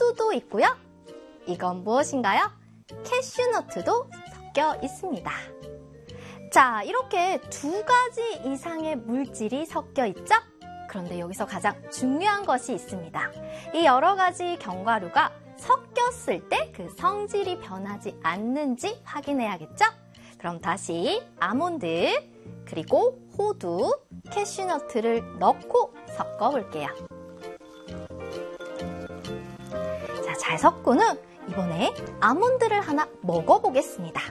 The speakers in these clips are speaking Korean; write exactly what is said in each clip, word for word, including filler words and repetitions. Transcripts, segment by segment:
호두도 있고요. 이건 무엇인가요? 캐슈너트도 섞여 있습니다. 자, 이렇게 두 가지 이상의 물질이 섞여 있죠? 그런데 여기서 가장 중요한 것이 있습니다. 이 여러 가지 견과류가 섞였을 때 그 성질이 변하지 않는지 확인해야겠죠? 그럼 다시 아몬드, 그리고 호두, 캐슈너트를 넣고 섞어볼게요. 자, 잘 섞은 후 이번에 아몬드를 하나 먹어보겠습니다.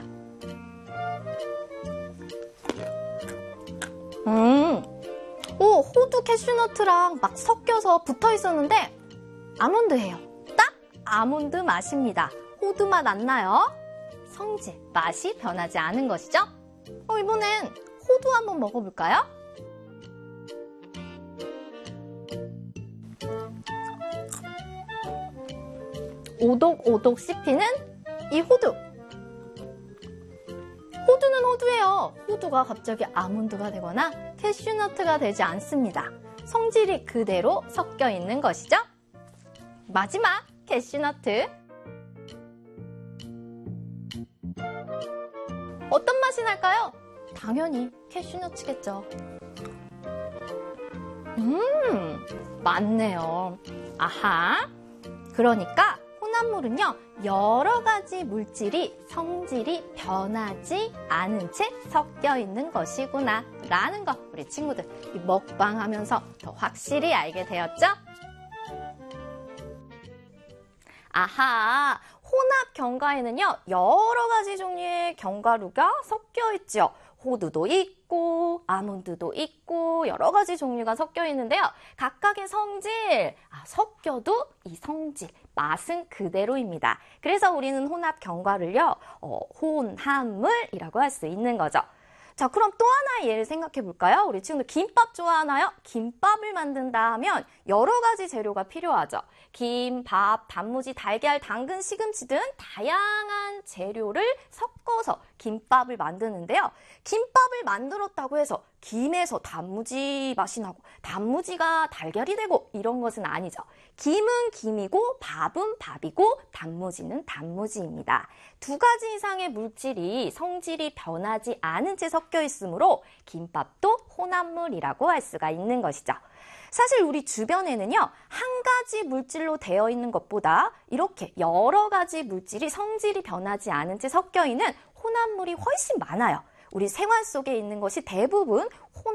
음, 오, 호두 캐슈너트랑 막 섞여서 붙어 있었는데 아몬드예요. 딱 아몬드 맛입니다. 호두 맛 안 나요? 성질, 맛이 변하지 않은 것이죠? 어, 이번엔 호두 한번 먹어볼까요? 오독오독 씹히는 이 호두. 호두는 호두예요. 호두가 갑자기 아몬드가 되거나 캐슈너트가 되지 않습니다. 성질이 그대로 섞여 있는 것이죠. 마지막 캐슈너트. 어떤 맛이 날까요? 당연히 캐슈너트겠죠. 음, 맞네요. 아하. 그러니까 혼합물은요, 여러 가지 물질이 성질이 변하지 않은 채 섞여 있는 것이구나 라는 거 우리 친구들 이 먹방 하면서 더 확실히 알게 되었죠? 아하, 혼합 견과에는요, 여러 가지 종류의 견과류가 섞여 있죠. 호두도 있고 아몬드도 있고 여러 가지 종류가 섞여 있는데요. 각각의 성질, 아, 섞여도 이 성질, 맛은 그대로입니다. 그래서 우리는 혼합 견과류를요, 어, 혼합물이라고 할 수 있는 거죠. 자, 그럼 또 하나의 예를 생각해 볼까요? 우리 친구들 김밥 좋아하나요? 김밥을 만든다 하면 여러 가지 재료가 필요하죠. 김, 밥, 단무지, 달걀, 당근, 시금치 등 다양한 재료를 섞어서 김밥을 만드는데요. 김밥을 만들었다고 해서 김에서 단무지 맛이 나고 단무지가 달걀이 되고 이런 것은 아니죠. 김은 김이고 밥은 밥이고 단무지는 단무지입니다. 두 가지 이상의 물질이 성질이 변하지 않은 채 섞여 있으므로 김밥도 혼합물이라고 할 수가 있는 것이죠. 사실 우리 주변에는요, 한 가지 물질로 되어 있는 것보다 이렇게 여러 가지 물질이 성질이 변하지 않은 채 섞여 있는 혼합물이 훨씬 많아요. 우리 생활 속에 있는 것이 대부분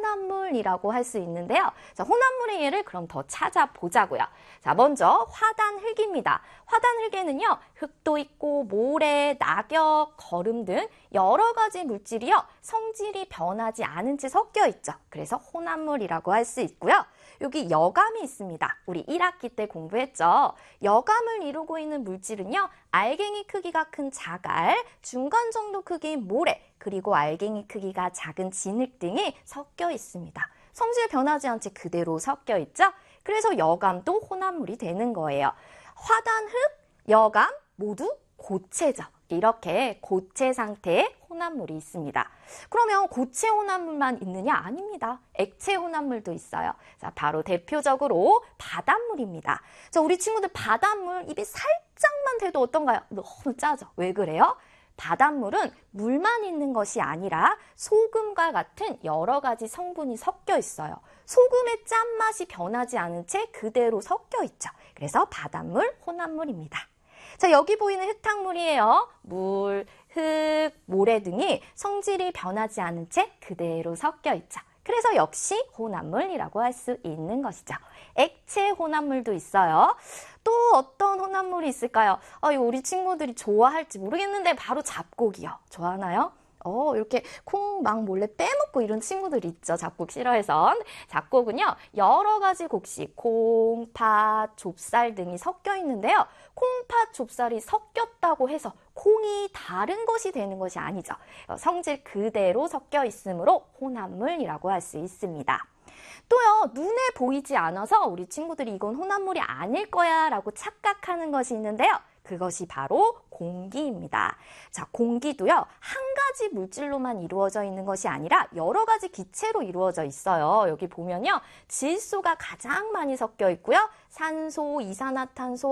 혼합물이라고 할 수 있는데요. 자, 혼합물의 예를 그럼 더 찾아보자고요. 자, 먼저 화단흙입니다. 화단흙에는요, 흙도 있고 모래, 낙엽, 거름 등 여러 가지 물질이요, 성질이 변하지 않은 채 섞여 있죠. 그래서 혼합물이라고 할 수 있고요. 여기 여감이 있습니다. 우리 일 학기 때 공부했죠. 여감을 이루고 있는 물질은요, 알갱이 크기가 큰 자갈, 중간 정도 크기인 모래, 그리고 알갱이 크기가 작은 진흙 등이 섞여 있습니다. 성질 변하지 않지 그대로 섞여 있죠? 그래서 여감도 혼합물이 되는 거예요. 화단, 흙, 여감 모두 고체죠. 이렇게 고체 상태의 혼합물이 있습니다. 그러면 고체 혼합물만 있느냐? 아닙니다. 액체 혼합물도 있어요. 자, 바로 대표적으로 바닷물입니다. 자, 우리 친구들 바닷물 입에 살짝만 대도 어떤가요? 너무 짜죠? 왜 그래요? 바닷물은 물만 있는 것이 아니라 소금과 같은 여러 가지 성분이 섞여 있어요. 소금의 짠맛이 변하지 않은 채 그대로 섞여 있죠. 그래서 바닷물, 혼합물입니다. 자, 여기 보이는 흙탕물이에요. 물, 흙, 모래 등이 성질이 변하지 않은 채 그대로 섞여 있죠. 그래서 역시 혼합물이라고 할 수 있는 것이죠. 액체 혼합물도 있어요. 또 어떤 혼합물이 있을까요? 아, 이거 우리 친구들이 좋아할지 모르겠는데 바로 잡곡이요. 좋아하나요? 어, 이렇게 콩 막 몰래 빼먹고 이런 친구들 있죠. 잡곡 싫어해서. 잡곡은요, 여러 가지 곡식, 콩, 팥, 좁쌀 등이 섞여 있는데요. 콩, 팥, 좁쌀이 섞였다고 해서 콩이 다른 것이 되는 것이 아니죠. 성질 그대로 섞여 있으므로 혼합물이라고 할 수 있습니다. 또요, 눈에 보이지 않아서 우리 친구들이 이건 혼합물이 아닐 거야 라고 착각하는 것이 있는데요. 그것이 바로 공기입니다. 자, 공기도요, 한 가지 물질로만 이루어져 있는 것이 아니라 여러 가지 기체로 이루어져 있어요. 여기 보면요, 질소가 가장 많이 섞여 있고요. 산소, 이산화탄소,